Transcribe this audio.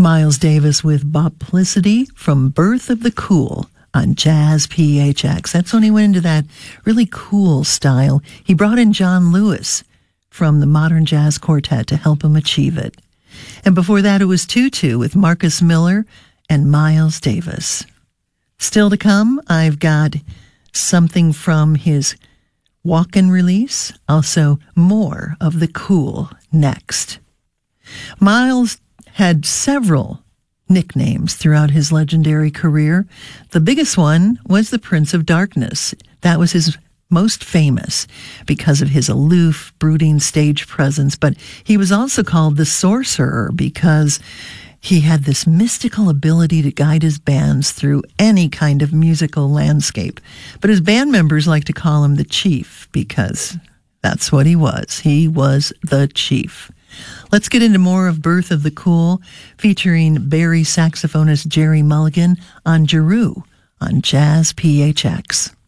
Miles Davis with Boplicity from Birth of the Cool on Jazz PHX. That's when he went into that really cool style. He brought in John Lewis from the Modern Jazz Quartet to help him achieve it. And before that, it was Tutu with Marcus Miller and Miles Davis. Still to come, I've got something from his walk-in release, also more of the cool next. Miles had several nicknames throughout his legendary career. The biggest one was the Prince of Darkness. That was his most famous because of his aloof, brooding stage presence, but he was also called the Sorcerer because he had this mystical ability to guide his bands through any kind of musical landscape. But his band members like to call him the Chief because that's what he was. He was the Chief. Let's get into more of Birth of the Cool, featuring Barry saxophonist Jerry Mulligan on Giroux on Jazz PHX.